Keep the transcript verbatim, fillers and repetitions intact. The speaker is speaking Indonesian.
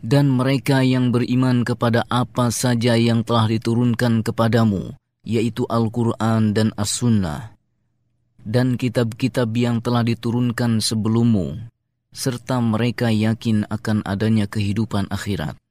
Dan mereka yang beriman kepada apa saja yang telah diturunkan kepadamu, yaitu Al-Quran dan As-Sunnah, dan kitab-kitab yang telah diturunkan sebelummu, serta mereka yakin akan adanya kehidupan akhirat.